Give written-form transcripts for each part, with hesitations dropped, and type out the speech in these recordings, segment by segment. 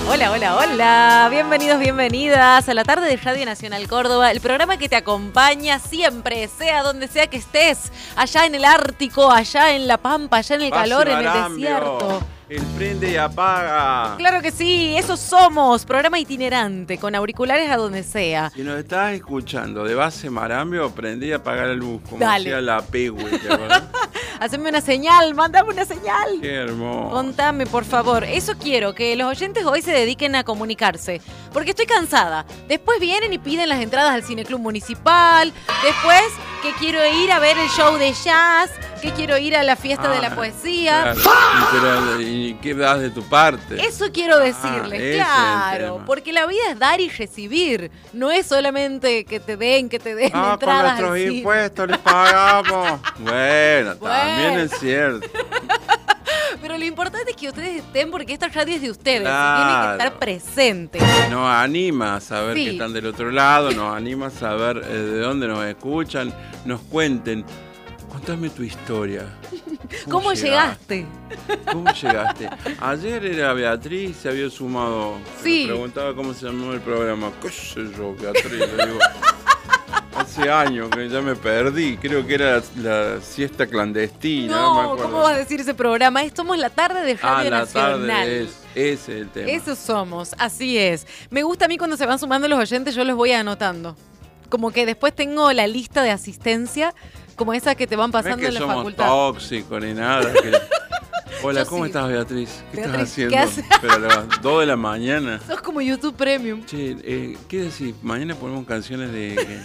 Hola, hola, hola. Bienvenidos, bienvenidas a la tarde de Radio Nacional Córdoba, el programa que te acompaña siempre, sea donde sea que estés, allá en el Ártico, allá en la Pampa, allá en el calor, en el desierto. El prende y apaga. Claro que sí, eso somos, programa itinerante, con auriculares a donde sea. Si nos estás escuchando de base Marambio, prendí y apaga la luz, como Dale. hacía la Pegüe, ¿te acuerdas? Haceme una señal, mándame una señal. Qué hermoso. Contame, por favor. Eso quiero, que los oyentes hoy se dediquen a comunicarse. Porque estoy cansada. Después vienen y piden las entradas al Cineclub Municipal. Después que quiero ir a ver el show de jazz. Que quiero ir a la fiesta de la poesía. Claro. ¿Y qué das de tu parte? Eso quiero decirles, ese claro. es el tema. Porque la vida es dar y recibir. No es solamente que te den con entradas al nuestros cine. impuestos les pagamos. Bueno, también es cierto. Pero lo importante es que ustedes estén porque esta radio es de ustedes. Claro. Y tienen que estar presentes. Nos anima a saber Sí. que están del otro lado, nos anima a saber de dónde nos escuchan, nos cuenten. Contame tu historia. ¿Cómo llegaste? ¿Cómo llegaste? Ayer era Beatriz, se había sumado. Sí. Me preguntaba cómo se llamaba el programa. ¿Qué sé yo, Beatriz? Le digo, hace años que ya me perdí. Creo que era la siesta clandestina. No me No, acuerdo. ¿cómo vas a decir ese programa? Somos la tarde de Radio la Nacional. tarde ese es el tema. Eso somos, así es. Me gusta a mí cuando se van sumando los oyentes, yo los voy anotando. Como que después tengo la lista de asistencia, como esa que te van No es pasando que en la somos facultad. tóxicos ni nada. Hola, Yo ¿cómo sí. estás, Beatriz? ¿Qué Beatriz, estás haciendo? ¿qué haces? Pero a las 2 de la mañana. Sos como YouTube Premium. Che, ¿qué decís? Mañana ponemos canciones de...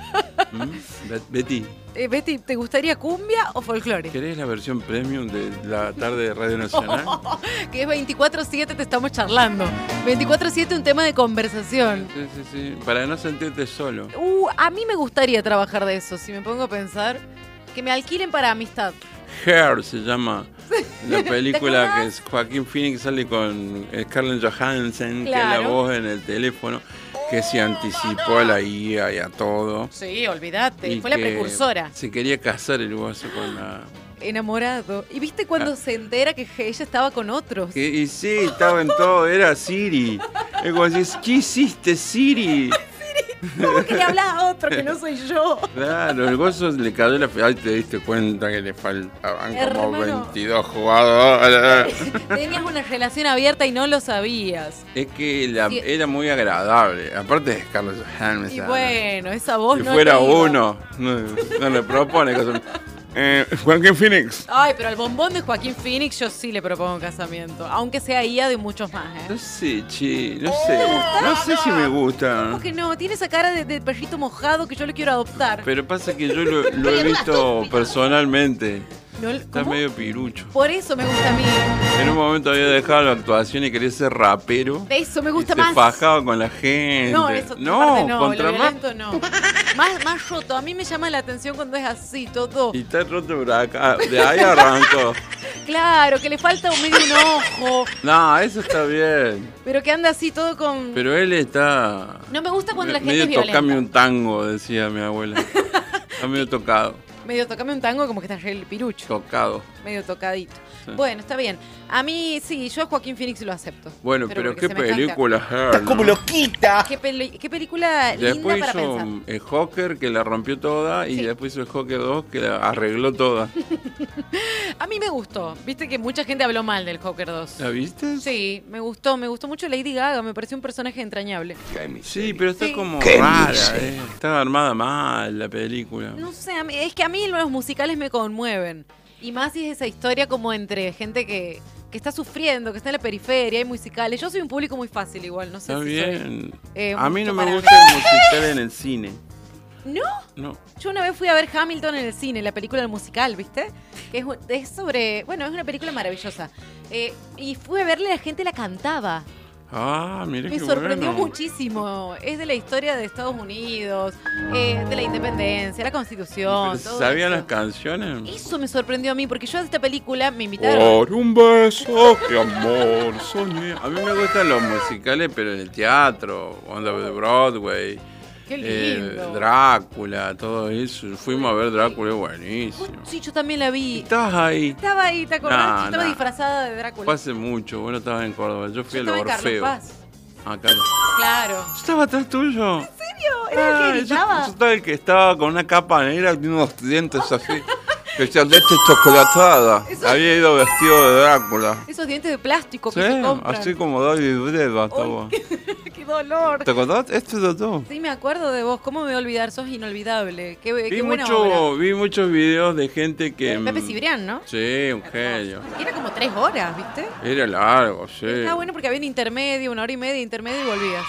Betty, Betty, ¿te gustaría cumbia o folclore? ¿querés la versión premium de la tarde de Radio Nacional? Que es 24/7, te estamos charlando. 24/7, un tema de conversación. Sí, para no sentirte solo. A mí me gustaría trabajar de eso, si me pongo a pensar. Que me alquilen para amistad. Hair se llama la ¿Te película acordás? que es Joaquín Phoenix, sale con Scarlett Johansson, que es la Claro. voz en el teléfono, que se anticipó a la IA y a todo. Sí, olvídate. Y Fue la que precursora. Se quería casar el guaso con la... Enamorado. ¿Y viste cuando se entera que ella estaba con otros? Y sí, estaba en todo, era Siri. Es como decís, ¿qué hiciste, Siri? ¿Cómo que le hablas a otro que no soy yo? Claro, el gozo le cayó la fe. Ay, te diste cuenta que le faltaban como Hermano. 22 jugadores. Tenías una relación abierta y no lo sabías. Es que Sí. era muy agradable. Aparte de Scarlett Johansson. Y bueno, esa voz Si no fuera te iba. uno, no le propone cosas. Joaquín Phoenix. Ay, pero al bombón de Joaquín Phoenix yo sí le propongo casamiento. Aunque sea IA de muchos más, No ¿eh? sé, che, no sé. No sé si me gusta. ¿Cómo que no? Tiene esa cara de perrito mojado que yo le quiero adoptar. Pero pasa que yo lo he visto personalmente. No, Está ¿cómo? medio pirucho. Por eso me gusta a mí. En un momento había dejado la actuación y quería ser rapero. Eso me Y gusta se más. fajaba con la gente. No, eso no, no, contra lo más. violento no. Más roto. A mí me llama la atención cuando es así, todo. Y está roto por acá. De ahí arrancó. Claro, que le falta medio un ojo, No, eso está bien. pero que anda así todo con... Pero él está. No me gusta cuando la gente medio es violenta. tocame un tango, decía mi abuela. Está medio tocado. Medio tocame un tango como que está el pirucho. Tocado. Medio tocadito. Sí. Bueno, está bien. A mí, sí, yo a Joaquín Phoenix lo acepto. Bueno, pero porque qué semejante- película, Her, como ¿no? loquita. Qué película linda Después para hizo pensar. el Joker, que la rompió toda, y Sí. después hizo el Joker 2, que la arregló toda. A mí me gustó. Viste que mucha gente habló mal del Joker 2. ¿La viste? Sí, me gustó mucho Lady Gaga, me pareció un personaje entrañable. Sí, pero está Sí. como Qué rara, miseria. Está armada mal la película. No sé, es que a mí los musicales me conmueven. Y más si es esa historia como entre gente que está sufriendo, que está en la periferia, hay musicales. Yo soy un público muy fácil igual, no sé Está si bien. soy, A mí no mucho me para- gusta el musical en el cine. ¿No? No. Yo una vez fui a ver Hamilton en el cine, la película del musical, ¿viste? Que es sobre... Bueno, es una película maravillosa. Y fui a verla y la gente la cantaba. Ah, mira Me qué sorprendió bueno. muchísimo. Es de la historia de Estados Unidos, de la independencia, la constitución, Pero todo ¿sabían eso. las canciones? Eso me sorprendió a mí, porque yo a esta película me invitaron. Por un beso, qué amor soñé. A mí me gustan los musicales, pero en el teatro, onda de Broadway. Qué lindo. Drácula, todo eso. Fuimos a ver Drácula, buenísimo. Sí, yo también la vi. ¿Estabas ahí? Estaba ahí, ¿te acordás? Nah, Yo estaba nah. disfrazada de Drácula. Fue hace mucho, vos no estabas en Córdoba. Yo fui Yo al estaba en Carlos Orfeo. Paz. Acá. Claro. Yo estaba atrás tuyo. ¿En serio? ¿Era el que Yo gritaba? estaba el que estaba con una capa negra y unos dientes así. Que decía leche chocolatada. Eso- Había ido vestido de Drácula. Esos dientes de plástico Sí, que se compran. así como David Breva estaba. Ay, qué dolor. ¿Te acordás? Esto es de todo. Sí, me acuerdo de vos. ¿Cómo me voy a olvidar? Sos inolvidable. Qué buena obra. Vi muchos videos de gente que... Pepe Cibrián, ¿no? Sí, un genio. Era como 3 horas, ¿viste? Era largo, sí. Estaba bueno porque había un intermedio, 1 hora y media, intermedio y volvías.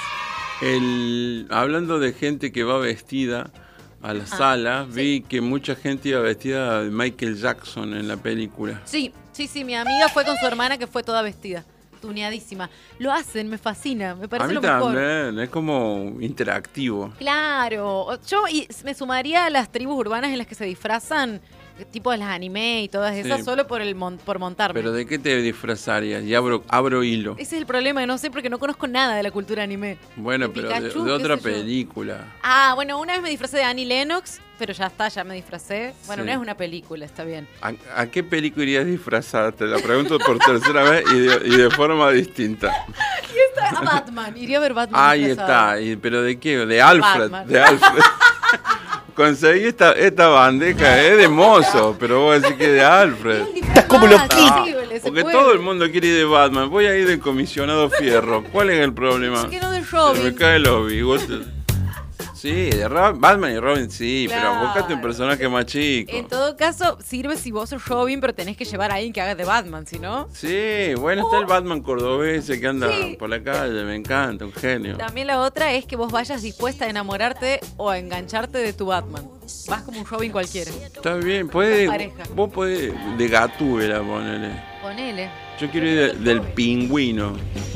Hablando de gente que va vestida a la sala, vi que mucha gente iba vestida de Michael Jackson en la película. Sí, mi amiga fue con su hermana que fue toda vestida. Tuneadísima. Lo hacen, me fascina, me A parece mí lo mejor. también, es como interactivo. Claro, yo me sumaría a las tribus urbanas en las que se disfrazan, tipo de las anime y todas esas, Sí. solo por montarme. Pero ¿de qué te disfrazarías? Y abro hilo. Ese es el problema, no sé porque no conozco nada de la cultura anime. Bueno, de pero Pikachu, de otra qué sé yo. película. Ah, bueno, una vez me disfracé de Annie Lennox, pero ya está, ya me disfracé. Bueno, Sí. no es una película, está bien. ¿A qué película irías disfrazada? Te la pregunto por tercera vez y de forma distinta. A Batman, iría a ver Batman. Ahí disfrazada. está. ¿Pero de qué? De Alfred. Batman. De Alfred. Conseguí esta bandeja, es de mozo, pero vos decís que es de Alfred. Estás como loquito. Porque todo el mundo quiere ir de Batman. Voy a ir de comisionado Fierro. ¿Cuál es el problema? Yo quiero de Se me Robin. caen los bigotes. Sí, de Batman y Robin sí, Claro. pero buscate un personaje más chico. En todo caso, sirve si vos sos Robin, pero tenés que llevar a alguien que haga de Batman, si no. Sí, bueno, está el Batman cordobés ese que anda Sí. por la calle, me encanta, un genio. También la otra es que vos vayas dispuesta a enamorarte o a engancharte de tu Batman. Vas como un Robin cualquiera. Está bien, Pareja. vos podés de Gatúbela, ponele. Ponele. Yo quiero ir del pingüino.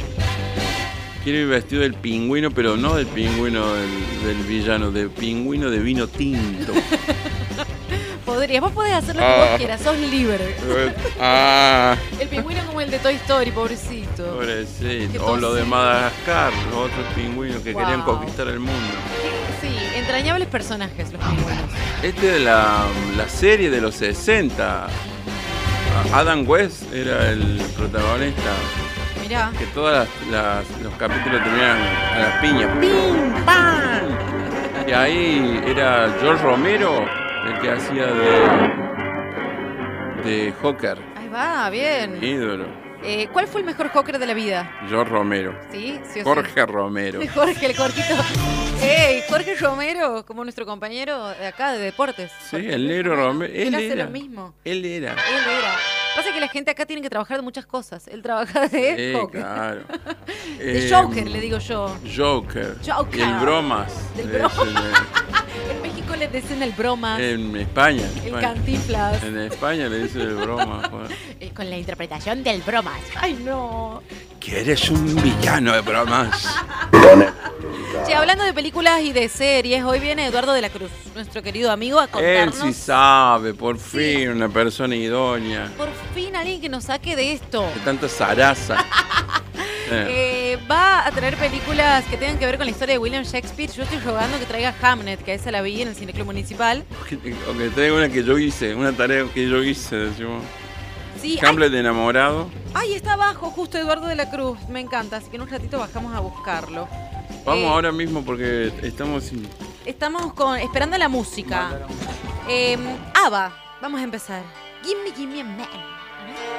Quiero ir vestido del pingüino, pero no del pingüino del villano, del pingüino de vino tinto. Podrías, vos podés hacer lo que vos quieras, sos libre. Ah, El pingüino como el de Toy Story, pobrecito. Qué pobrecito. O lo de tosito. Madagascar, los otros pingüinos que querían Wow. conquistar el mundo. Sí, entrañables personajes los pingüinos. Este de la serie de los 60. Adam West era el protagonista. Mirá. Que todos los capítulos terminan a las piñas. ¡Pim! ¡Pam! Y ahí era George Romero el que hacía de Joker. Ahí va, bien. Ídolo. ¿Cuál fue el mejor Joker de la vida? George Romero. ¿Sí? ¿Sí o sí? Jorge Romero. Jorge, el Jorgito. ¡Ey! Jorge Romero, como nuestro compañero de acá, de deportes. Sí, el negro Romero. Él Él hace era. lo mismo. Él era. Él era. Pasa que la gente acá tiene que trabajar de muchas cosas. Él trabaja de Joker. Claro. De Joker, le digo yo. Joker. Joker. Y el bromas. Del le bromas. dicen, En México le dicen el bromas, en España. el cantinflas. En España le dicen el broma. Joder. Con la interpretación del bromas. ¡Ay, no! Que eres un villano de bromas. Che, hablando de películas y de series, hoy viene Eduardo de la Cruz, nuestro querido amigo, a Él contarnos. sí sabe, por fin, una persona idónea. Por fin alguien que nos saque de esto. De tanta zaraza. Va a traer películas que tengan que ver con la historia de William Shakespeare. Yo estoy rogando que traiga Hamnet, que a esa la vi en el Cineclub Municipal. O que traiga una que yo hice, una tarea que yo hice, decimos. Sí, Hamlet de enamorado. ay, está abajo justo Eduardo de la Cruz. Me encanta, así que en un ratito bajamos a buscarlo. Vamos ahora mismo porque estamos Estamos esperando la música. ABBA, vamos a empezar. Gimme, gimme a man.